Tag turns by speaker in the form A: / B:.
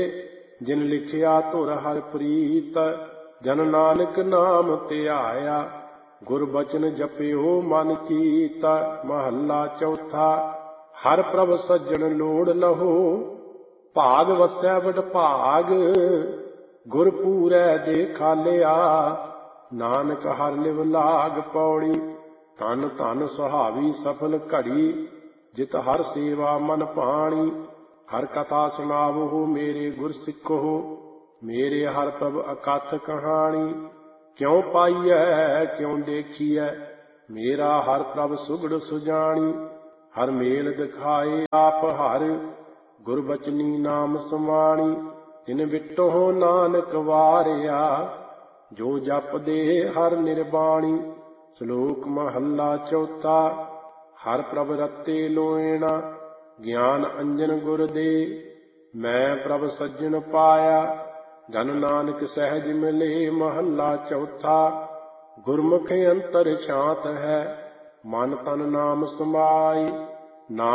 A: ਜਿਨ ਲਿਖਿਆ ਧੁਰ ਹਰਿ ਪ੍ਰੀਤ, ਜਨ ਨਾਨਕ ਨਾਮ ਧਿਆਇਆ। ਗੁਰ ਬਚਨ ਜਪਿਓ ਮਨ ਚੀਤ, ਮਹੱਲਾ ਚੌਥਾ। ਹਰਿ ਪ੍ਰਭ ਸੱਜਣ ਲੋੜ ਲਹੋ, ਭਾਗ ਵਸੈ ਵਡਭਾਗ। ਗੁਰ ਪੂਰੈ ਦੇ ਖਾਲਿਆ, ਨਾਨਕ ਹਰਿ ਲਿਵ ਲਾਗ। ਪੌੜੀ। ਧਨ ਧਨ ਸੁਹਾਵੀ ਸਫਲ ਘੜੀ, ਜਿਤ ਹਰ ਸੇਵਾ ਮਨ ਭਾਣੀ। ਹਰ ਕਥਾ ਸੁਣਾਵੋ ਮੇਰੇ ਗੁਰ ਸਿੱਖੋ, ਮੇਰੇ ਹਰਿ ਪ੍ਰਭ ਅਕਥ ਕਹਾਣੀ। ਕਿਉ ਪਾਈਐ ਕਿਉ ਦੇਖੀਐ, ਮੇਰਾ ਹਰਿ ਪ੍ਰਭ ਸੁਗੜ ਸੁਜਾਣੀ। ਹਰ ਮੇਲ ਦਿਖਾਏ ਆਪ ਹਰਿ, ਗੁਰ ਬਚਨੀ ਨਾਮ ਸਮਾਣੀ। ਤਿਨ ਵਿਟੋ ਨਾਨਕ ਵਾਰਿਆ, ਜੋ ਜਪਦੇ ਹਰਿ ਨਿਰਬਾਣੀ। ਸ਼ਲੋਕ ਮਹੱਲਾ ਚੌਥਾ। ਹਰਿ ਪ੍ਰਭ ਰਤੇ ਲੋਇਣਾ, ਗਿਆਨ ਅੰਜਨ ਗੁਰ ਦੇ। ਮੈਂ ਪ੍ਰਭ ਸੱਜਣ ਪਾਇਆ, ਜਨ ਨਾਨਕ ਸਹਿਜ ਮਿਲੇ। ਮਹੱਲਾ ਚੌਥਾ। ਗੁਰਮੁਖ ਅੰਤਰ ਛਾਂਤ ਹੈ, ਮਨ ਤਨ ਨਾਮ ਸਮਾਈ।